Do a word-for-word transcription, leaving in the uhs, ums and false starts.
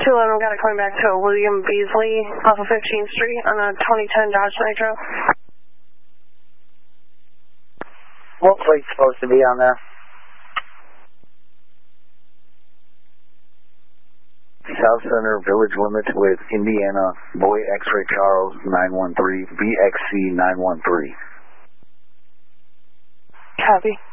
two eleven, got it coming back to William Beasley off of fifteenth Street on a twenty ten Dodge Nitro. What plate's supposed to be on there? South Center Village Limits with Indiana Boy X-Ray Charles nine one three B X C nine one three. Copy.